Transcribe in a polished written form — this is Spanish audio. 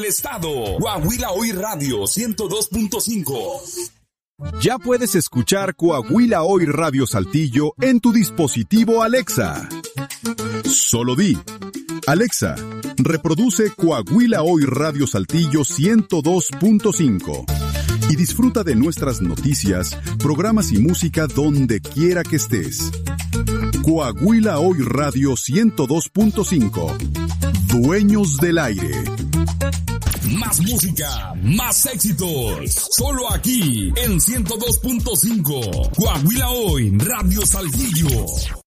Estado. Coahuila Hoy Radio 102.5. Ya puedes escuchar Coahuila Hoy Radio Saltillo en tu dispositivo Alexa. Solo di: Alexa, reproduce Coahuila Hoy Radio Saltillo 102.5 y disfruta de nuestras noticias, programas y música donde quiera que estés. Coahuila Hoy Radio 102.5. Dueños del aire. Más música, más éxitos. Solo aquí en 102.5. Coahuila Hoy Radio Saltillo.